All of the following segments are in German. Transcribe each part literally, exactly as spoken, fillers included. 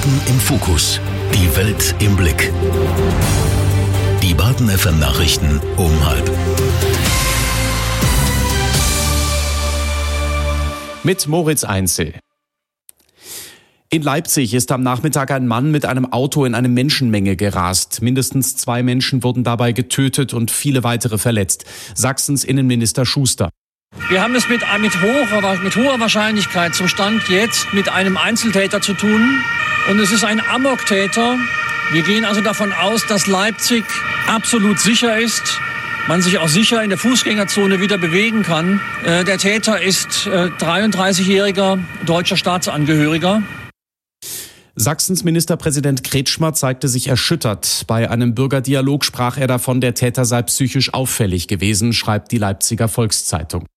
Baden im Fokus. Die Welt im Blick. Die Baden F M Nachrichten um halb. Mit Moritz Einzel. In Leipzig ist am Nachmittag ein Mann mit einem Auto in eine Menschenmenge gerast. Mindestens zwei Menschen wurden dabei getötet und viele weitere verletzt. Sachsens Innenminister Schuster. Wir haben es mit, mit, hoher, mit hoher Wahrscheinlichkeit zum Stand jetzt mit einem Einzeltäter zu tun. Und es ist ein Amoktäter. Wir gehen also davon aus, dass Leipzig absolut sicher ist. Man sich auch sicher in der Fußgängerzone wieder bewegen kann. Äh, der Täter ist äh, dreiunddreißigjähriger deutscher Staatsangehöriger. Sachsens Ministerpräsident Kretschmer zeigte sich erschüttert. Bei einem Bürgerdialog sprach er davon, der Täter sei psychisch auffällig gewesen, schreibt die Leipziger Volkszeitung.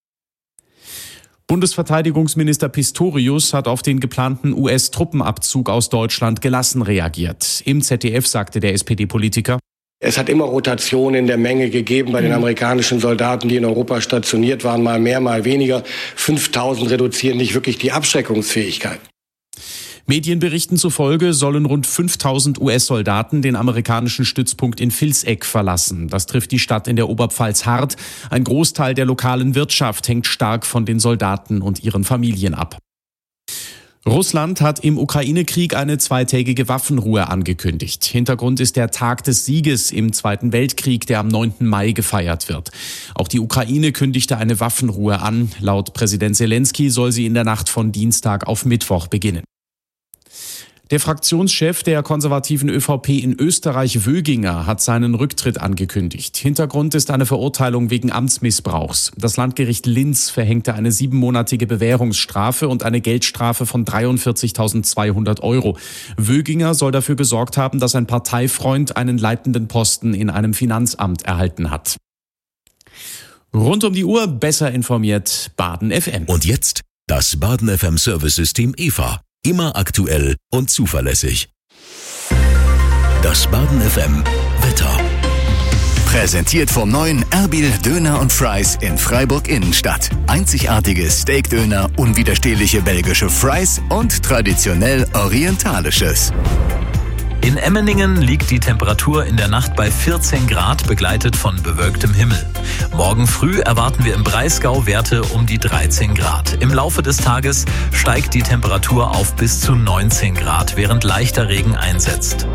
Bundesverteidigungsminister Pistorius hat auf den geplanten U S-Truppenabzug aus Deutschland gelassen reagiert. Im Z D F sagte der S P D-Politiker: Es hat immer Rotation in der Menge gegeben bei den amerikanischen Soldaten, die in Europa stationiert waren, mal mehr, mal weniger. fünftausend reduzieren nicht wirklich die Abschreckungsfähigkeit. Medienberichten zufolge sollen rund fünftausend U S-Soldaten den amerikanischen Stützpunkt in Vilseck verlassen. Das trifft die Stadt in der Oberpfalz hart. Ein Großteil der lokalen Wirtschaft hängt stark von den Soldaten und ihren Familien ab. Russland hat im Ukraine-Krieg eine zweitägige Waffenruhe angekündigt. Hintergrund ist der Tag des Sieges im Zweiten Weltkrieg, der am neunten Mai gefeiert wird. Auch die Ukraine kündigte eine Waffenruhe an. Laut Präsident Zelensky soll sie in der Nacht von Dienstag auf Mittwoch beginnen. Der Fraktionschef der konservativen ÖVP in Österreich, Wöginger, hat seinen Rücktritt angekündigt. Hintergrund ist eine Verurteilung wegen Amtsmissbrauchs. Das Landgericht Linz verhängte eine siebenmonatige Bewährungsstrafe und eine Geldstrafe von dreiundvierzigtausendzweihundert Euro. Wöginger soll dafür gesorgt haben, dass ein Parteifreund einen leitenden Posten in einem Finanzamt erhalten hat. Rund um die Uhr besser informiert Baden F M. Und jetzt das Baden F M Service-System E V A. Immer aktuell und zuverlässig. Das Baden F M Wetter. Präsentiert vom neuen Erbil Döner und Fries in Freiburg Innenstadt. Einzigartige Steakdöner, unwiderstehliche belgische Fries und traditionell orientalisches. In Emmeningen liegt die Temperatur in der Nacht bei vierzehn Grad, begleitet von bewölktem Himmel. Morgen früh erwarten wir im Breisgau Werte um die dreizehn Grad. Im Laufe des Tages steigt die Temperatur auf bis zu neunzehn Grad, während leichter Regen einsetzt.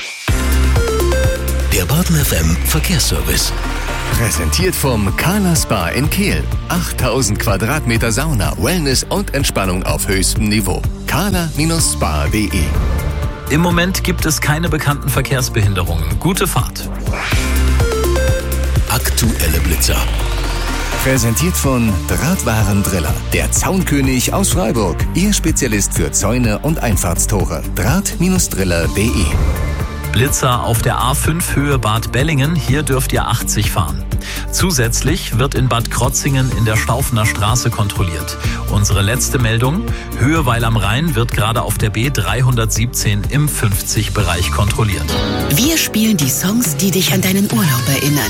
Der Baden F M Verkehrsservice. Präsentiert vom Kala Spa in Kehl. achttausend Quadratmeter Sauna, Wellness und Entspannung auf höchstem Niveau. kala Spa punkt de. Im Moment gibt es keine bekannten Verkehrsbehinderungen. Gute Fahrt. Aktuelle Blitzer. Präsentiert von Drahtwarendriller, der Zaunkönig aus Freiburg. Ihr Spezialist für Zäune und Einfahrtstore. Draht Driller punkt de. Blitzer auf der A fünf Höhe Bad Bellingen. Hier dürft ihr achtzig fahren. Zusätzlich wird in Bad Krotzingen in der Staufener Straße kontrolliert. Unsere letzte Meldung: Höhe Weil am Rhein wird gerade auf der B dreihundertsiebzehn im fünfzig-Bereich kontrolliert. Wir spielen die Songs, die dich an deinen Urlaub erinnern.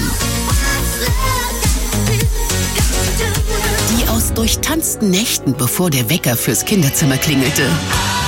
Die aus durchtanzten Nächten, bevor der Wecker fürs Kinderzimmer klingelte.